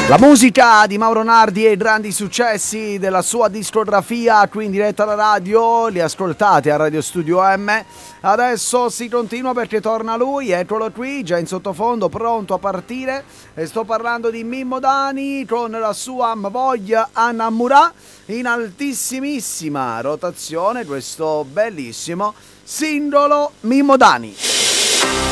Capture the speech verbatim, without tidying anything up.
La musica di Mauro Nardi e i grandi successi della sua discografia qui in diretta alla radio, li ascoltate a Radio Studio M. Adesso si continua perché torna lui, eccolo qui, già in sottofondo, pronto a partire. E sto parlando di Mimmo Dani con la sua Voglia Annamurà in altissimissima rotazione, questo bellissimo singolo Mimmo Dani.